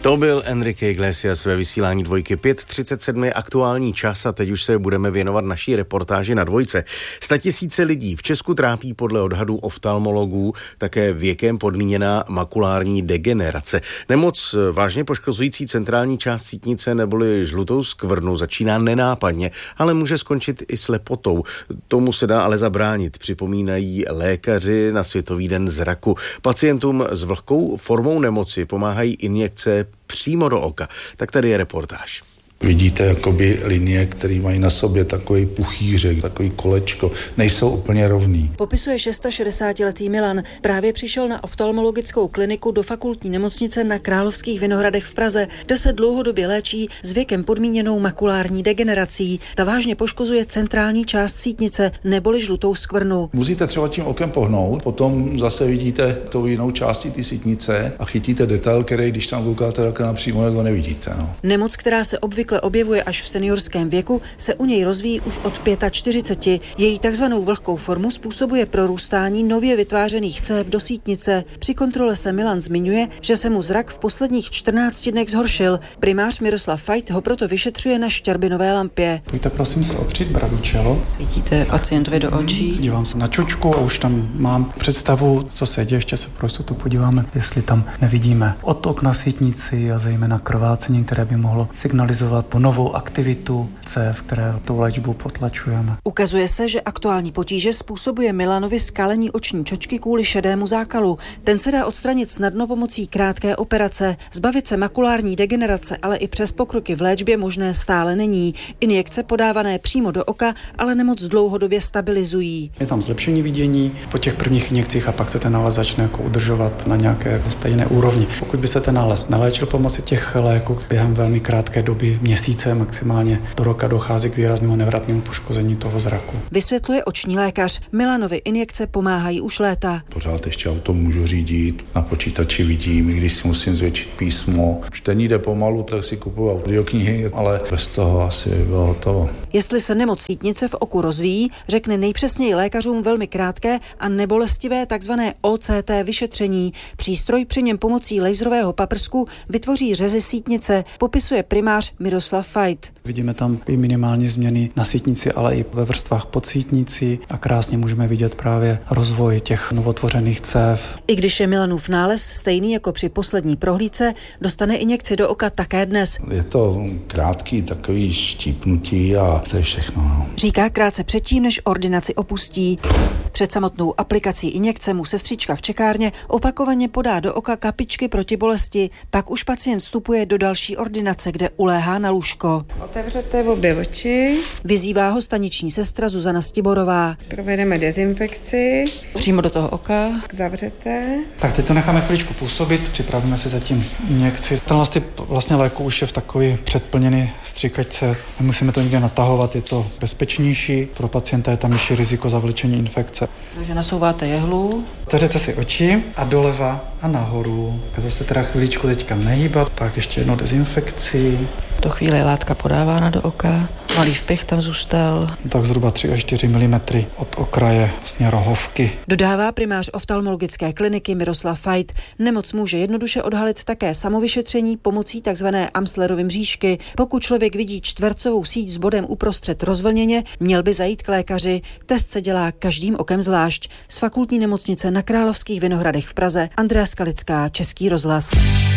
To byl Enrique Iglesias ve vysílání Dvojky. 5:37 je aktuální čas a teď už se budeme věnovat naší reportáži na Dvojce. 100 000 lidí v Česku trápí podle odhadů oftalmologů také věkem podmíněná makulární degenerace. Nemoc vážně poškozující centrální část sítnice neboli žlutou skvrnu začíná nenápadně, ale může skončit i slepotou. Tomu se dá ale zabránit, připomínají lékaři na Světový den zraku. Pacientům s vlhkou formou nemoci pomáhají injekce přímo do oka. Tak tady je reportáž. Vidíte jakoby linie, které mají na sobě takový puchýřek, takový kolečko, nejsou úplně rovný. Popisuje 660letý Milan. Právě přišel na oftalmologickou kliniku do fakultní nemocnice na Královských Vinohradech v Praze, kde se dlouhodobě léčí s věkem podmíněnou makulární degenerací. Ta vážně poškozuje centrální část sítnice neboli žlutou skvrnu. Musíte třeba tím okem pohnout, potom zase vidíte tou jinou částí ty sítnice a chytíte detail, který když tam koukáte tak napřímo, tak ho nevidíte. Nemoc, která se obvykle objevuje až v seniorském věku, se u něj rozvíjí už od 45. Její takzvanou vlhkou formu způsobuje prorůstání nově vytvářených cév do sítnice. Při kontrole se Milan zmiňuje, že se mu zrak v posledních 14 dnech zhoršil. Primář Miroslav Fajt ho proto vyšetřuje na štěrbinové lampě. Pojďte prosím se opřít pravý čelo. Svítíte pacientovi do očí. Dívám se na čočku a už tam mám představu, co se děje. Ještě se prostě tu podíváme, jestli tam nevidíme otok na sítnici a zejména krvácení, které by mohlo signalizovat po novou aktivitu cév, které tou léčbou potlačujeme. Ukazuje se, že aktuální potíže způsobuje Milanovi skalení oční čočky kvůli šedému zákalu. Ten se dá odstranit snadno pomocí krátké operace. Zbavit se makulární degenerace, ale i přes pokroky v léčbě možné stále není. Injekce podávané přímo do oka, ale nemoc dlouhodobě stabilizují. Je tam zlepšení vidění po těch prvních injekcích a pak se ten nález začne udržovat na nějaké stejné úrovni. Pokud by se ten nález neléčil pomocí těch léků během velmi krátké doby, měsíce, maximálně do roka, dochází k výraznému nevratnému poškození toho zraku. Vysvětluje oční lékař. Milanovi injekce pomáhají už léta. Pořád ještě auto můžu řídit, na počítači vidím, i když si musím zvětšit písmo. Čtení jde pomalu, tak si kupuju audioknihy, ale bez toho asi by bylo hotovo. Jestli se nemoc sítnice v oku rozvíjí, řekne nejpřesněji lékařům velmi krátké a nebolestivé takzvané OCT vyšetření. Přístroj při něm pomocí laserového paprsku vytvoří řezy sítnice, popisuje primář Miroslav Fajt. Vidíme tam i minimální změny na sítnici, ale i ve vrstvách pod sítnicí a krásně můžeme vidět právě rozvoj těch novotvořených cév. I když je Milanův nález stejný jako při poslední prohlídce, dostane injekci do oka také dnes. Je to krátký takový štípnutí a to je všechno. Říká krátce předtím, než ordinaci opustí. Před samotnou aplikací injekce mu sestřička v čekárně opakovaně podá do oka kapičky proti bolesti. Pak už pacient vstupuje do další ordinace, kde uléhá na lůžko. Otevřete obě oči. Vyzývá ho staniční sestra Zuzana Stiborová. Provedeme dezinfekci. Přímo do toho oka. Zavřete. Tak teď to necháme chviličku působit, připravíme si zatím injekci. Tenhle typ vlastně léku už je v takový předplněný stříkačce. Nemusíme to nikde natahovat, je to bezpečnější. Pro pacienta je tam nižší riziko zavlečení infekce. Takže nasouváte jehlu. Otevřete si oči a doleva a nahoru. Zase teda chviličku teďka nehýbat, tak ještě jednou dezinfekci. Do chvíli je látka podávána do oka. Malý vpich tam zůstal. Tak zhruba 3 až 4 mm od okraje vlastně rohovky. Dodává primář oftalmologické kliniky Miroslav Fajt. Nemoc může jednoduše odhalit také samovyšetření pomocí tzv. Amslerovy mřížky. Pokud člověk vidí čtvercovou síť s bodem uprostřed rozvlněně, měl by zajít k lékaři. Test se dělá každým okem zvlášť. Z fakultní nemocnice na Královských Vinohradech v Praze Andrea Skalická, Český rozhlas.